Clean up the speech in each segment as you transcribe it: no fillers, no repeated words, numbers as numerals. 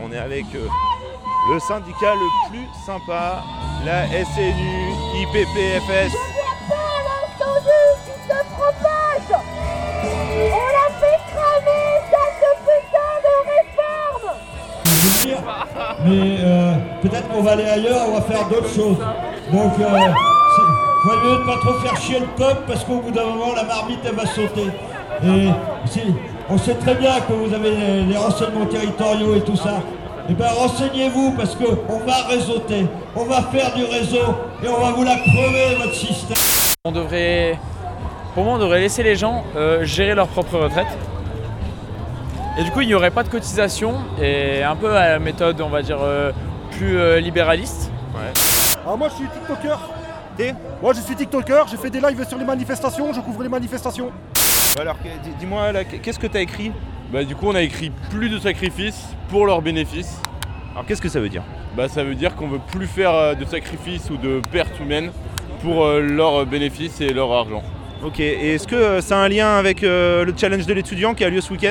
on est avec le syndicat le plus sympa, la SNU, IPPFS. Qui se propage. On l'a fait cramer, cette putain de réforme. Mais peut-être qu'on va aller ailleurs, on va faire d'autres choses. Donc, il faut mieux ne pas trop faire chier le peuple parce qu'au bout d'un moment, la marmite, elle va sauter. Et on sait très bien que vous avez les renseignements territoriaux et tout ça. Eh bien, renseignez-vous parce qu'on va réseauter, on va faire du réseau et on va vous la crever, votre système. Pour moi, on devrait laisser les gens gérer leur propre retraite. Et du coup, il n'y aurait pas de cotisation et un peu à la méthode, on va dire, plus libéraliste. Ouais. Alors moi, je suis TikToker. Moi, je suis TikToker, j'ai fait des lives sur les manifestations, je couvre les manifestations. Alors, dis-moi, là, qu'est-ce que tu as écrit ? Du coup, on a écrit plus de sacrifices pour leurs bénéfices. Alors, qu'est-ce que ça veut dire ? Ça veut dire qu'on veut plus faire de sacrifices ou de pertes humaines pour leurs bénéfices et leur argent. Ok, et est-ce que ça a un lien avec le challenge de l'étudiant qui a lieu ce week-end ?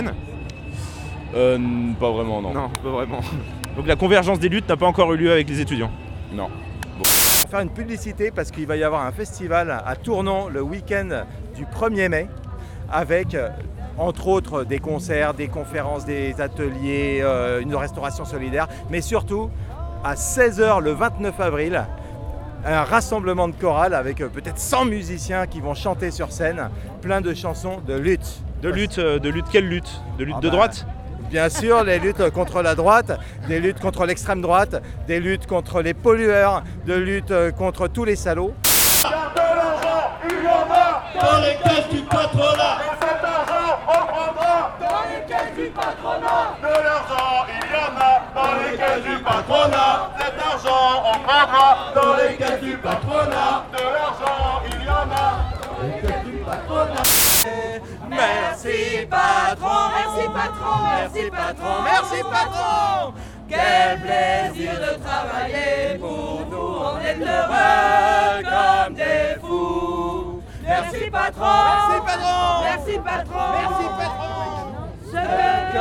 Pas vraiment, non. Non, pas vraiment. Donc la convergence des luttes n'a pas encore eu lieu avec les étudiants ? Non. On va faire une publicité parce qu'il va y avoir un festival à Tournon le week-end du 1er mai avec entre autres des concerts, des conférences, des ateliers, une restauration solidaire, mais surtout à 16h le 29 avril, un rassemblement de chorale avec peut-être 100 musiciens qui vont chanter sur scène, plein de chansons de lutte. De lutte, quelle lutte ? De lutte de droite ? Bien sûr, les luttes contre la droite, des luttes contre l'extrême droite, des luttes contre les pollueurs, des luttes contre tous les salauds. De l'argent, il y en a dans les caisses du patronat. Et cet argent, on prendra dans les caisses du patronat. De l'argent, il y en a dans les caisses du patronat. Cet argent, on prendra dans les caisses du patronat. De l'argent, il y en a dans les caisses du patronat. Merci patron, merci patron, merci patron, merci patron. Quel plaisir de travailler pour nous, on est heureux comme des fous. Merci patron, merci patron, merci patron, merci patron.